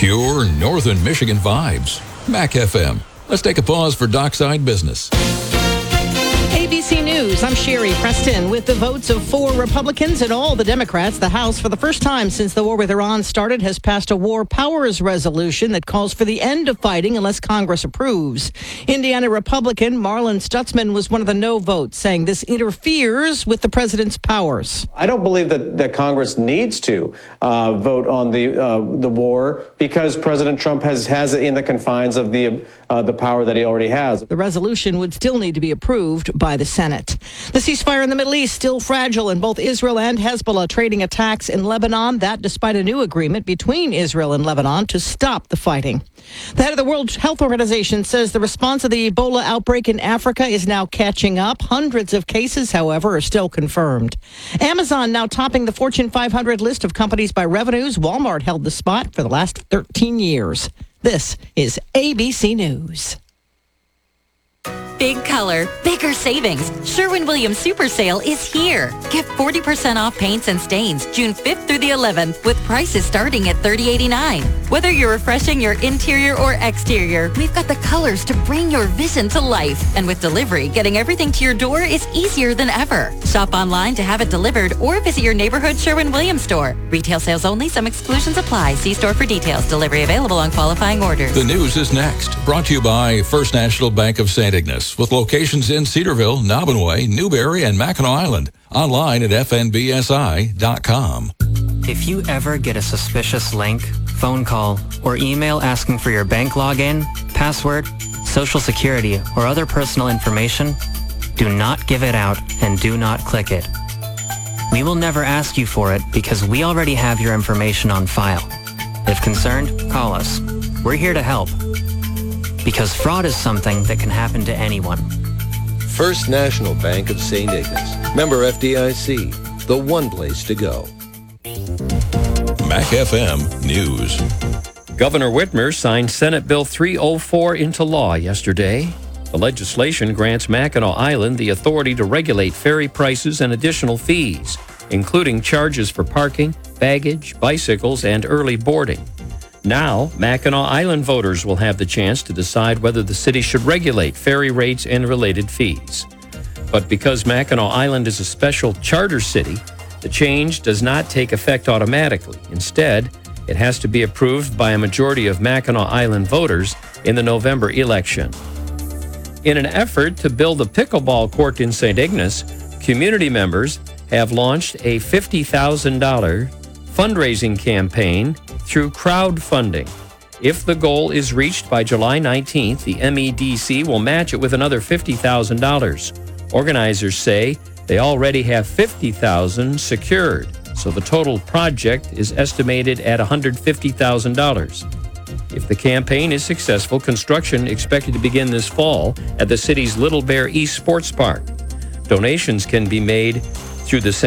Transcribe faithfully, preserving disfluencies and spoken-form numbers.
Pure Northern Michigan vibes. Mac F M. Let's take a pause for Dockside Business. A B C News, I'm Sherry Preston. With the votes of four Republicans and all the Democrats, the House, for the first time since the war with Iran started, has passed a war powers resolution that calls for the end of fighting unless Congress approves. Indiana Republican Marlin Stutzman was one of the no votes, saying this interferes with the president's powers. I don't believe that, that Congress needs to uh, vote on the uh, the war because President Trump has, has it in the confines of the uh, the power that he already has. The resolution would still need to be approved by the Senate. The ceasefire in the Middle East still fragile, and both Israel and Hezbollah trading attacks in Lebanon, that despite a new agreement between Israel and Lebanon to stop the fighting. The head of the World Health Organization says the response to the Ebola outbreak in Africa is now catching up. Hundreds of cases, however, are still confirmed. Amazon now topping the Fortune five hundred list of companies by revenues. Walmart held the spot for the last thirteen years. This is A B C News. Big color, bigger savings. Sherwin-Williams Super Sale is here. Get forty percent off paints and stains June fifth through the eleventh with prices starting at thirty eighty-nine. Whether you're refreshing your interior or exterior, we've got the colors to bring your vision to life. And with delivery, getting everything to your door is easier than ever. Shop online to have it delivered or visit your neighborhood Sherwin-Williams store. Retail sales only. Some exclusions apply. See store for details. Delivery available on qualifying orders. The news is next. Brought to you by First National Bank of Saint Ignace, with locations in Cedarville, Nobbinway, Newberry, and Mackinac Island. Online at f n b s i dot com. If you ever get a suspicious link, phone call, or email asking for your bank login, password, social security, or other personal information, do not give it out and do not click it. We will never ask you for it because we already have your information on file. If concerned, call us. We're here to help. Because fraud is something that can happen to anyone. First National Bank of Saint Ignace. Member F D I C. The one place to go. Mac F M News. Governor Whitmer signed Senate Bill three oh four into law yesterday. The legislation grants Mackinac Island the authority to regulate ferry prices and additional fees, including charges for parking, baggage, bicycles, and early boarding. Now, Mackinac Island voters will have the chance to decide whether the city should regulate ferry rates and related fees. But because Mackinac Island is a special charter city, the change does not take effect automatically. Instead, it has to be approved by a majority of Mackinac Island voters in the November election. In an effort to build a pickleball court in Saint Ignace, community members have launched a fifty thousand dollars fundraising campaign through crowdfunding. If the goal is reached by July nineteenth, the M E D C will match it with another fifty thousand dollars. Organizers say they already have fifty thousand dollars secured, so the total project is estimated at one hundred fifty thousand dollars. If the campaign is successful, construction expected to begin this fall at the city's Little Bear East Sports Park. Donations can be made through the